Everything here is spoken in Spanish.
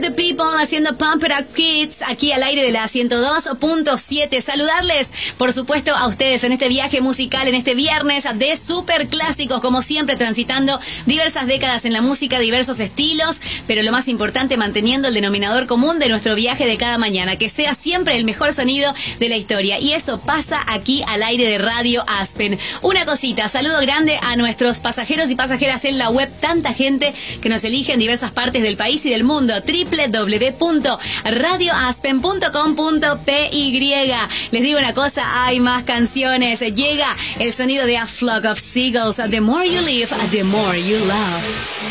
the People haciendo Pump It Up Kids aquí al aire de la 102.7. Saludarles, por supuesto, a ustedes en este viaje musical, en este viernes de super clásicos, como siempre, transitando diversas décadas en la música, diversos estilos, pero lo más importante, manteniendo el denominador común de nuestro viaje de cada mañana, que sea siempre el mejor sonido de la historia. Y eso pasa aquí al aire de Radio Aspen. Una cosita, saludo grande a nuestros pasajeros y pasajeras en la web, tanta gente que nos elige en diversas partes del país y del mundo. www.radioaspen.com.py. Les digo una cosa, hay más canciones. Llega el sonido de A Flock of Seagulls. The more you live, the more you love.